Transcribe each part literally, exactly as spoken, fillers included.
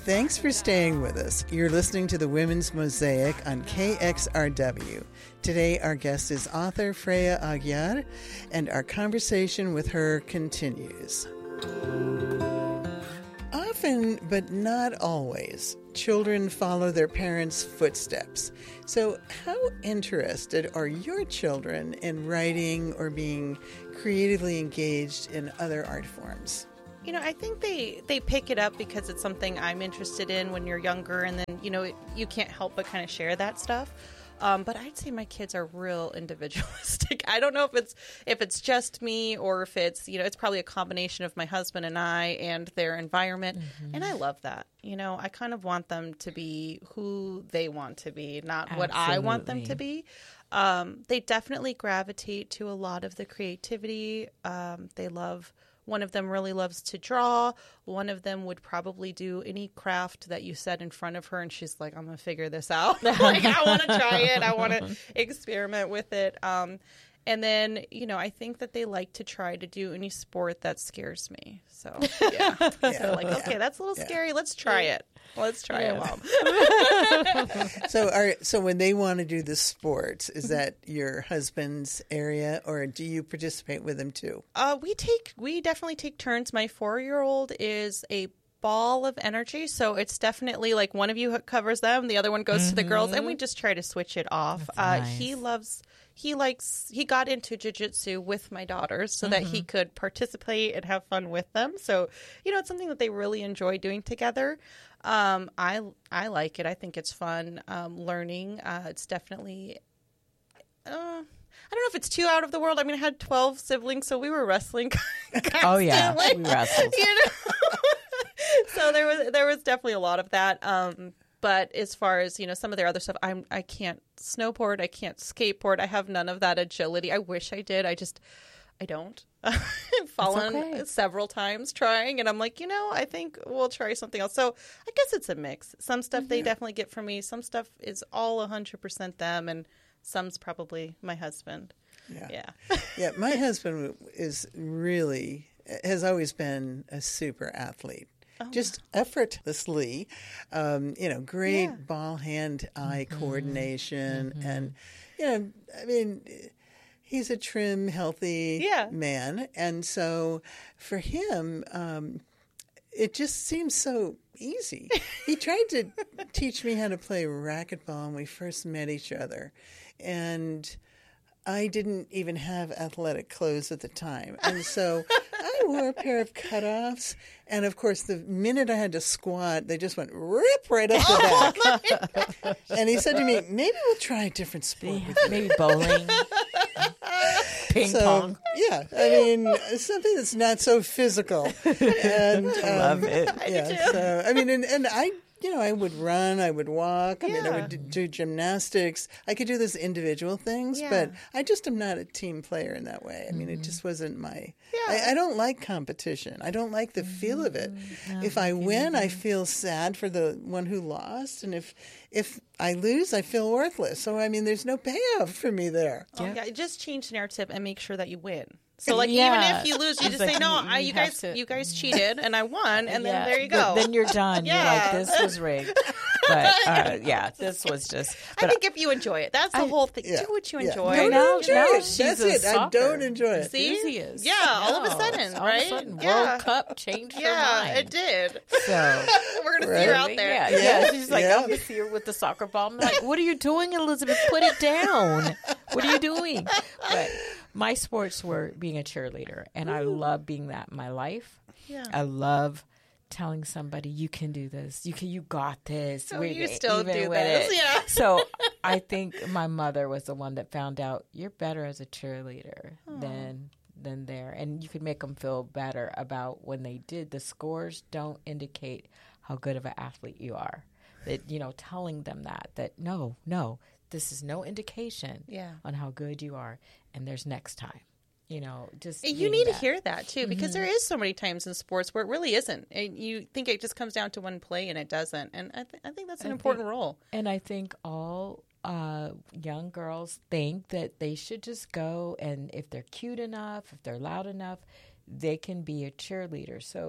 Thanks for staying with us. You're listening to the Women's Mosaic on K X R W. Today, our guest is author Freya Aguiar, and our conversation with her continues. Often, but not always, children follow their parents' footsteps. So how interested are your children in writing or being creatively engaged in other art forms? You know, I think they, they pick it up because it's something I'm interested in when you're younger, and then, you know, it, you can't help but kind of share that stuff. Um, but I'd say my kids are real individualistic. I don't know if it's if it's just me or if it's, you know, it's probably a combination of my husband and I and their environment. Mm-hmm. And I love that. You know, I kind of want them to be who they want to be, not Absolutely. What I want them to be. Um, they definitely gravitate to a lot of the creativity. Um, they love... One of them really loves to draw. One of them would probably do any craft that you set in front of her, and she's like, I'm going to figure this out. Like, I want to try it. I want to experiment with it. Um, and then, you know, I think that they like to try to do any sport that scares me. So, yeah. yeah. So, like, okay, that's a little yeah. scary. Let's try it. Let's try yeah. it, Mom. so, are, so when they want to do the sports, is that your husband's area, or do you participate with him too? Uh, we take, we definitely take turns. My four-year-old is a ball of energy, so it's definitely like one of you covers them, the other one goes mm-hmm. to the girls, and we just try to switch it off. Uh, nice. He loves. He likes, he got into jiu-jitsu with my daughters so mm-hmm. that he could participate and have fun with them. So, you know, it's something that they really enjoy doing together. Um, I, I like it. I think it's fun um, learning. Uh, it's definitely, uh, I don't know if it's too out of the world. I mean, I had twelve siblings, so we were wrestling constantly. Oh, yeah. We wrestled. You know? So there was, there was definitely a lot of that. Um, But as far as, you know, some of their other stuff, I'm, I can't snowboard. I can't skateboard. I have none of that agility. I wish I did. I just, I don't. I've fallen okay. several times trying. And I'm like, you know, I think we'll try something else. So I guess it's a mix. Some stuff mm-hmm. they definitely get from me. Some stuff is all one hundred percent them. And some's probably my husband. Yeah. Yeah. yeah. My husband is really, has always been a super athlete. Oh, just wow. effortlessly, um, you know, great yeah. ball hand eye mm-hmm. coordination. Mm-hmm. And, you know, I mean, he's a trim, healthy yeah. man. And so for him, um, it just seems so easy. He tried to teach me how to play racquetball when we first met each other. And I didn't even have athletic clothes at the time. And so I wore a pair of cutoffs. And, of course, the minute I had to squat, they just went rip right up the back. Oh, and he said to me, maybe we'll try a different sport with you. Maybe bowling, ping so, pong. Yeah, I mean, something that's not so physical. And, um, love it. Yeah, so, I mean, and, and I... You know, I would run, I would walk, I yeah. mean, I would do gymnastics. I could do those individual things, yeah. but I just am not a team player in that way. I mean, mm-hmm. it just wasn't my... Yeah. I, I don't like competition. I don't like the mm-hmm. feel of it. No, if I win, mm-hmm. I feel sad for the one who lost, and if if I lose, I feel worthless. So, I mean, there's no payoff for me there. Oh, yeah, just change the narrative and make sure that you win. So, like, yeah. even if you lose, you just like, say, no, you, I, you guys to, you guys cheated, and I won, and then yeah. there you go. But then you're done. Yeah. You're like, this was rigged. But, uh, yeah, this was just... I think if you enjoy it, that's the I, whole thing. Yeah. Do what you yeah. enjoy. Don't now, enjoy now it. she's That's a it. soccer. I don't enjoy it. See? She is. Yeah, all of a sudden, all right? All of a sudden, yeah. World Cup changed yeah, her mind. Yeah, it did. So... We're going to right. see her out there. Yeah, yeah. yeah. She's like, Yeah. I'm going to see her with the soccer ball. I'm like, what are you doing, Elizabeth? Put it down. What are you doing? But my sports were being a cheerleader, and Ooh. I love being that in my life. Yeah. I love telling somebody, you can do this. You can. You got this. Oh, We're you still even do with this. It. Yeah. So I think my mother was the one that found out you're better as a cheerleader Aww. than than there. And you could make them feel better about when they did. The scores don't indicate how good of an athlete you are. That, you know, telling them that, that no, no, this is no indication yeah. on how good you are. And there's next time. You know, just you need that. to hear that too, because Mm-hmm. there is so many times in sports where it really isn't. And you think it just comes down to one play, and it doesn't. And I, th- I think that's an I important think, role. And I think all uh, young girls think that they should just go, and if they're cute enough, if they're loud enough, they can be a cheerleader. So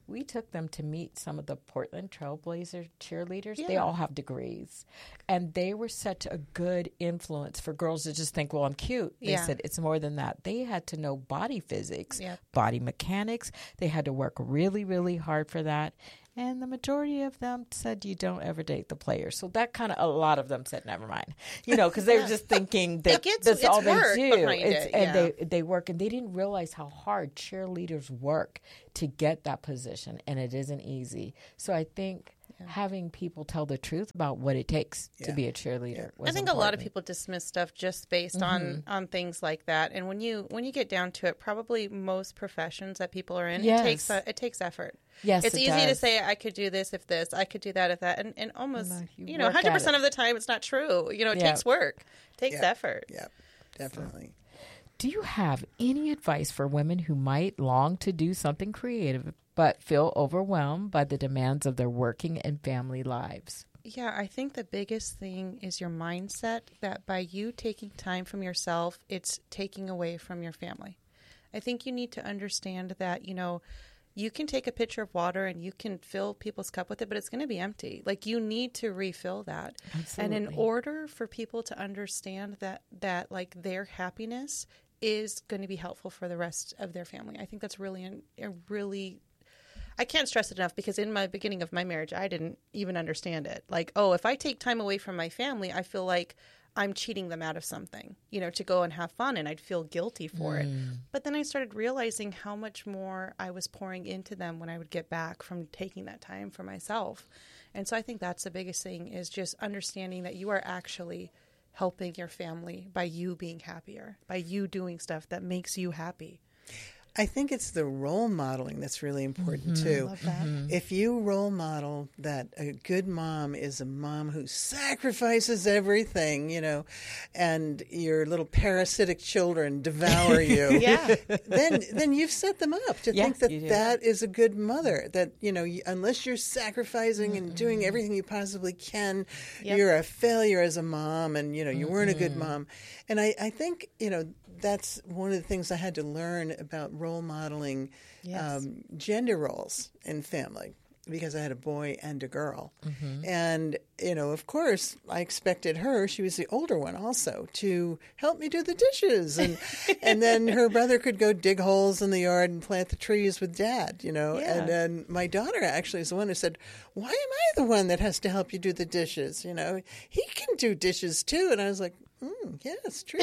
we took them to meet some of the Portland Trailblazer cheerleaders. Yeah. They all have degrees. And they were such a good influence for girls to just think, well, I'm cute. They Yeah. said it's more than that. They had to know body physics, Yep. body mechanics. They had to work really, really hard for that. And the majority of them said you don't ever date the players. So that kind of, a lot of them said, never mind. You know, because they were just thinking that gets- that's it's all they work do. behind It's, it, and yeah. they, they work, and they didn't realize how hard cheerleaders work to get that position. And it isn't easy. So I think having people tell the truth about what it takes to Yeah. be a cheerleader was I think a lot of important. people dismiss stuff just based on on things like that. And when you when you get down to it, probably most professions that people are in, Yes. it takes a, it takes effort. Yes, it's it easy to does. say I could do this if this, I could do that if that, and and almost No, you you know, work at hundred percent it. of the time it's not true. You know, it Yeah. takes work, it takes Yeah. effort. Yeah, definitely. Do you have any advice for women who might long to do something creative but feel overwhelmed by the demands of their working and family lives? Yeah, I think the biggest thing is your mindset that by you taking time from yourself, it's taking away from your family. I think you need to understand that, you know, you can take a pitcher of water and you can fill people's cup with it, but it's going to be empty. Like, you need to refill that. Absolutely. And in order for people to understand that, that like their happiness is going to be helpful for the rest of their family, I think that's really, a really, I can't stress it enough, because in my beginning of my marriage, I didn't even understand it. Like, oh, if I take time away from my family, I feel like I'm cheating them out of something, you know, to go and have fun, and I'd feel guilty for it. But then I started realizing how much more I was pouring into them when I would get back from taking that time for myself. And so I think that's the biggest thing, is just understanding that you are actually helping your family by you being happier, by you doing stuff that makes you happy. I think it's the role modeling that's really important too. Love that. If you role model that a good mom is a mom who sacrifices everything, you know, and your little parasitic children devour you, Yeah. then then you've set them up to Yeah, think that you do. that is a good mother. That, you know, you, unless you're sacrificing and doing everything you possibly can, Yep. you're a failure as a mom, and you know you weren't a Mm-hmm. good mom. And I, I think, you know, that's one of the things I had to learn about role modeling Yes. um, gender roles in family, because I had a boy and a girl. Mm-hmm. And, you know, of course, I expected her, she was the older one also, to help me do the dishes. And and then her brother could go dig holes in the yard and plant the trees with Dad, you know. Yeah. And then my daughter actually is the one who said, why am I the one that has to help you do the dishes? You know, he can do dishes too. And I was like, mm, yeah, it's true.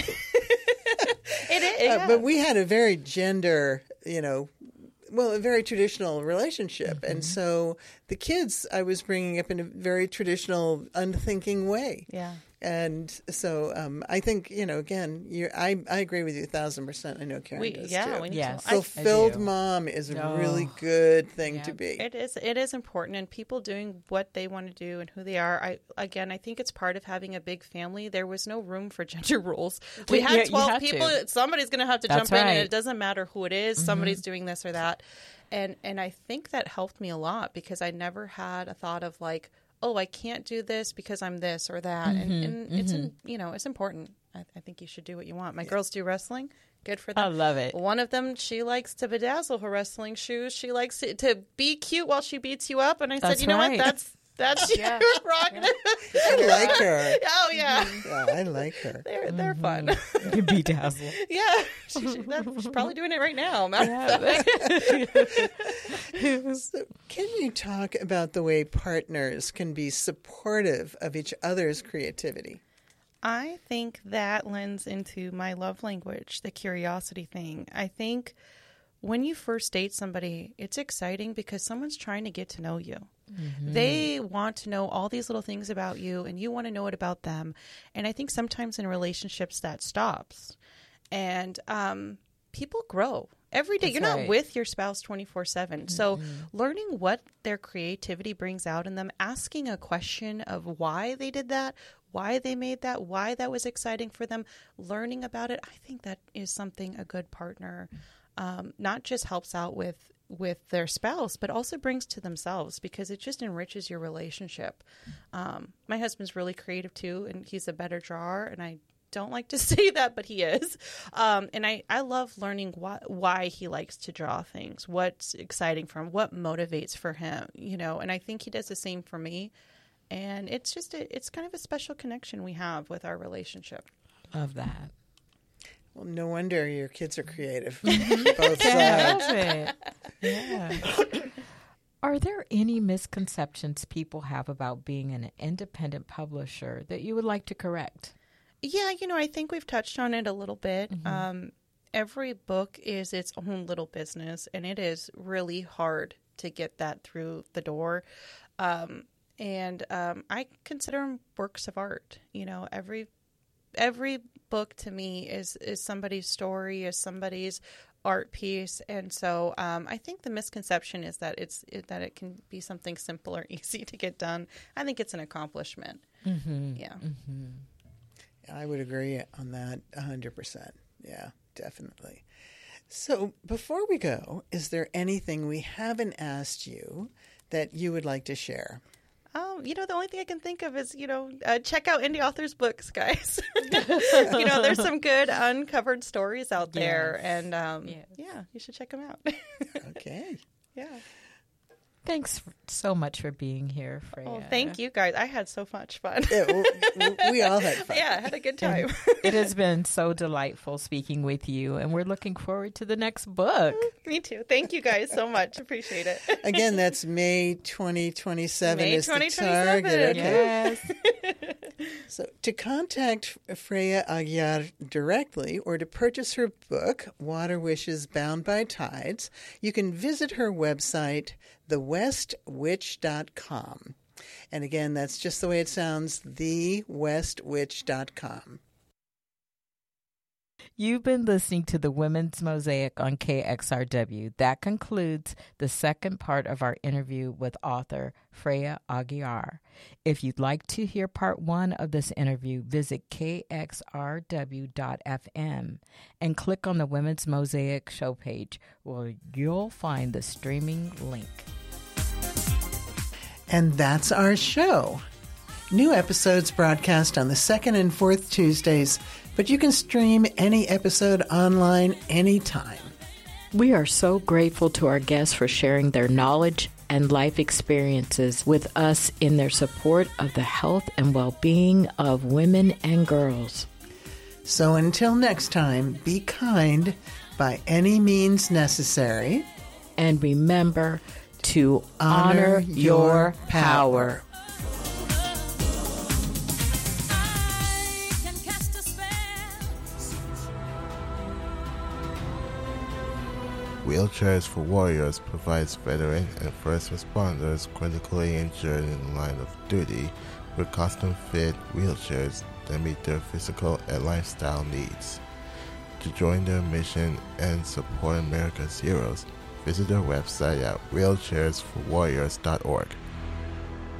It is. Uh, yeah. but we had a very gender, you know, well, a very traditional relationship. And so the kids I was bringing up in a very traditional, unthinking way. Yeah. And so um, I think, you know, again, you're, I, I agree with you a thousand percent. I know Karen We, does yeah, too. we need Yes. to. I- I- Fulfilled do. mom is a No. really good thing Yeah. to be. It is. It is important, and people doing what they want to do and who they are. I again, I think it's part of having a big family. There was no room for gender roles. We Yeah, had you twelve had to. people. Somebody's going to have to That's jump in, right. and it doesn't matter who it is. Somebody's doing this or that, and and I think that helped me a lot, because I never had a thought of like, oh, I can't do this because I'm this or that, and, and it's in, you know, it's important. I, I think you should do what you want. My girls do wrestling. Good for them. I love it. One of them, she likes to bedazzle her wrestling shoes. She likes to, to be cute while she beats you up. And I That's said, you know right. what? That's that's Yeah. your prerogative. I like her. Oh yeah, Yeah, I like her. they're they're fun. Bedazzle. yeah, she, she, that, she's probably doing it right now. Matter of fact. So can you talk about the way partners can be supportive of each other's creativity? I think that lends into my love language, the curiosity thing. I think when you first date somebody, it's exciting because someone's trying to get to know you. Mm-hmm. They want to know all these little things about you, and you want to know it about them. And I think sometimes in relationships that stops. And um, people grow. Every day, That's you're not right. with your spouse twenty-four seven. So learning what their creativity brings out in them, asking a question of why they did that, why they made that, why that was exciting for them, learning about it, I think that is something a good partner um, not just helps out with with their spouse, but also brings to themselves, because it just enriches your relationship. Um, my husband's really creative too, and he's a better drawer, and I don't like to say that, but he is. Um, and I, I love learning why, why he likes to draw things, what's exciting for him, what motivates for him, you know, and I think he does the same for me. And it's just, a, it's kind of a special connection we have with our relationship. Love that. Well, no wonder your kids are creative. Both sides. Yeah. Are there any misconceptions people have about being an independent publisher that you would like to correct? Yeah, you know, I think we've touched on it a little bit. Mm-hmm. Um, every book is its own little business, and it is really hard to get that through the door. Um, and um, I consider them works of art. You know, every every book to me is is somebody's story, is somebody's art piece, and so um, I think the misconception is that it's it, that it can be something simple or easy to get done. I think it's an accomplishment. Mm-hmm. Yeah. Mm-hmm. I would agree on that one hundred percent. Yeah, definitely. So before we go, is there anything we haven't asked you that you would like to share? Um, you know, the only thing I can think of is, you know, uh, check out indie authors' books, guys. You know, there's some good uncovered stories out there, Yes. and um, Yes. yeah, you should check them out. Okay. Yeah. Thanks so much for being here, Freya. Oh, thank you, guys. I had so much fun. Yeah, w- w- we all had fun. Yeah, I had a good time. It has been so delightful speaking with you, and we're looking forward to the next book. Me too. Thank you guys so much. Appreciate it. Again, that's May twenty twenty-seven May is the twenty twenty-seven. target. Okay. Yes. So to contact Freya Aguiar directly or to purchase her book, Water Wishes Bound by Tides, you can visit her website, the west witch dot com. And again, that's just the way it sounds, the west witch dot com. You've been listening to the Women's Mosaic on K X R W. That concludes the second part of our interview with author Freya Aguiar. If you'd like to hear part one of this interview, visit K X R W dot F M and click on the Women's Mosaic show page where you'll find the streaming link. And that's our show. New episodes broadcast on the second and fourth Tuesdays, but you can stream any episode online anytime. We are so grateful to our guests for sharing their knowledge and life experiences with us in their support of the health and well-being of women and girls. So until next time, be kind by any means necessary. And remember to Honor honor, your your power. power. Wheelchairs for Warriors provides veteran and first responders critically injured in the line of duty with custom-fit wheelchairs that meet their physical and lifestyle needs. To join their mission and support America's heroes, visit their website at wheelchairs for warriors dot org.